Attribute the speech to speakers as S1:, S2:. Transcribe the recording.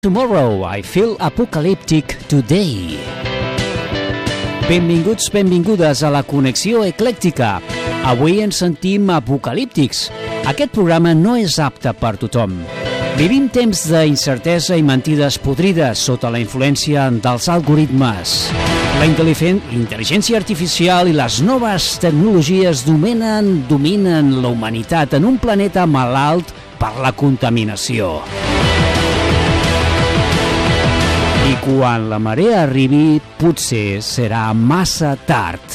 S1: Tomorrow I feel apocalyptic today. Benvinguts, benvingudes a la Connexió Eclèctica. Avui ens sentim apocalíptics. Aquest programa no és apte per tothom. Vivim temps d'incertesa i mentides podrides sota la influència dels algoritmes. La intel·ligència artificial i les noves tecnologies dominen la humanitat en un planeta malalt per la contaminació. I quan la marea arribi, potser serà massa tard.